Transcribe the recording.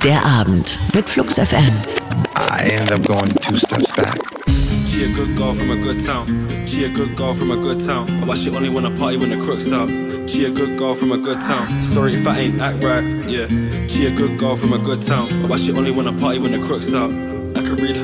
Der Abend mit Flux FM. I ended up going 2 steps back. She a good girl from a good town. She a good girl from a good town. But she only wanna party when the crooks out. She a good girl from a good town. Sorry if I ain't act right, yeah. She a good girl from a good town. But she only wanna party when the crooks out. I could read her